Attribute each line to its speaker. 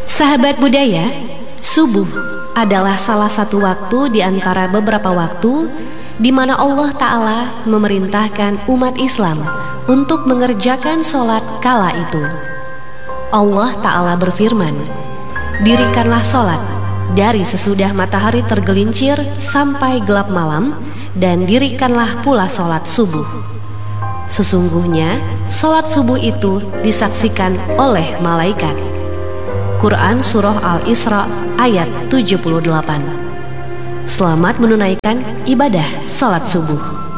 Speaker 1: Sahabat budaya, subuh adalah salah satu waktu di antara beberapa waktu di mana Allah Ta'ala memerintahkan umat Islam untuk mengerjakan sholat kala itu. Allah Ta'ala berfirman, "Dirikanlah sholat dari sesudah matahari tergelincir sampai gelap malam, dan dirikanlah pula sholat subuh. Sesungguhnya sholat subuh itu disaksikan oleh malaikat." Quran Surah Al-Isra ayat 78. Selamat menunaikan ibadah sholat subuh.